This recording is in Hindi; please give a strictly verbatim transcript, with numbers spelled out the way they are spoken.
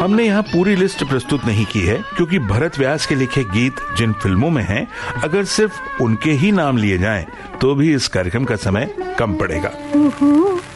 हमने यहाँ पूरी लिस्ट प्रस्तुत नहीं की है, क्योंकि भरत व्यास के लिखे गीत जिन फिल्मों में हैं, अगर सिर्फ उनके ही नाम लिए जाएं, तो भी इस कार्यक्रम का समय कम पड़ेगा।